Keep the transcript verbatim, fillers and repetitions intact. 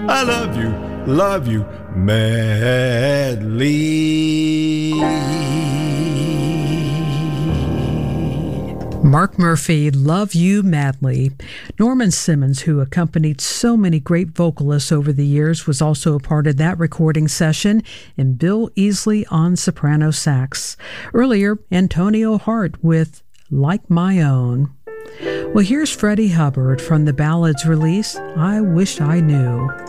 I love you, love you madly. Mark Murphy, Love You Madly. Norman Simmons, who accompanied so many great vocalists over the years, was also a part of that recording session, and Bill Easley on soprano sax. Earlier, Antonio Hart with Like My Own. Well, here's Freddie Hubbard from the Ballads release, I Wish I Knew.